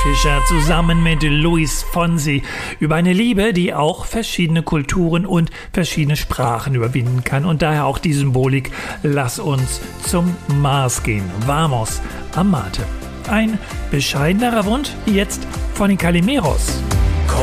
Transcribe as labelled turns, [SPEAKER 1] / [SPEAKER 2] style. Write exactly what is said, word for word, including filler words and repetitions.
[SPEAKER 1] Fischer zusammen mit Luis Fonsi über eine Liebe, die auch verschiedene Kulturen und verschiedene Sprachen überwinden kann. Und daher auch die Symbolik, lass uns zum Mars gehen. Vamos a Marte. Ein bescheidenerer Wunsch jetzt von den Calimeros.